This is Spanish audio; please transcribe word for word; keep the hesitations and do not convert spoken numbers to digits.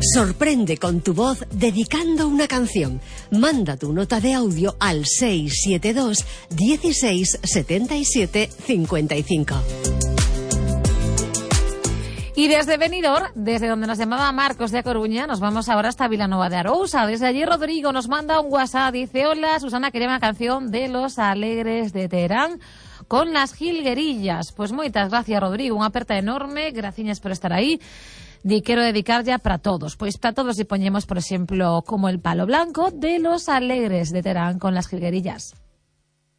Sorprende con tu voz dedicando una canción. Manda tu nota de audio al seis siete dos, dieciséis, setenta y siete, cincuenta y cinco. Y desde Benidorm, desde donde nos llamaba Marcos de A Coruña, nos vamos ahora hasta Vilanova de Arousa. Desde allí Rodrigo nos manda un WhatsApp, dice: hola, Susana, quería una canción de Los Alegres de Terán con las Jilguerillas. Pues moitas gracias, Rodrigo, unha aperta enorme, graciñas por estar aí. Di, quero dedicar ya para todos. Pois para todos, si poñemos, por exemplo, como El Palo Blanco de Los Alegres de Terán con las Jilguerillas.